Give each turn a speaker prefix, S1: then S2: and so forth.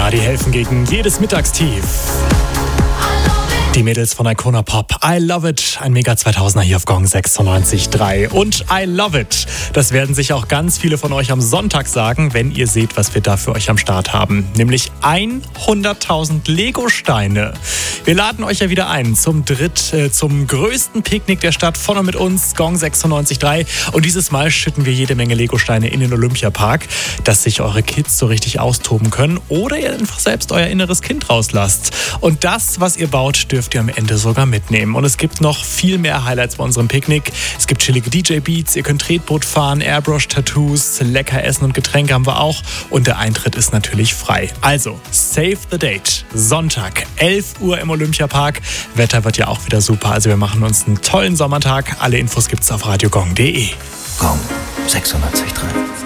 S1: Ja, die helfen gegen jedes Mittagstief. Die Mädels von Icona Pop. I Love It. Ein Mega 2000er hier auf Gong 96.3. Und I Love It. Das werden sich auch ganz viele von euch am Sonntag sagen, wenn ihr seht, was wir da für euch am Start haben. Nämlich 100.000 Lego-Steine. Wir laden euch ja wieder ein zum größten Picknick der Stadt von und mit uns, Gong 96.3. Und dieses Mal schütten wir jede Menge Lego-Steine in den Olympiapark, dass sich eure Kids so richtig austoben können oder ihr einfach selbst euer inneres Kind rauslasst. Und das, was ihr baut, dürft ihr am Ende sogar mitnehmen. Und es gibt noch viel mehr Highlights bei unserem Picknick. Es gibt chillige DJ-Beats, ihr könnt Tretboot fahren, Airbrush-Tattoos, lecker Essen und Getränke haben wir auch. Und der Eintritt ist natürlich frei. Also, save the date. Sonntag, 11 Uhr im Olympiapark. Wetter wird ja auch wieder super. Also wir machen uns einen tollen Sommertag. Alle Infos gibt's auf radiogong.de.
S2: Gong 96.3.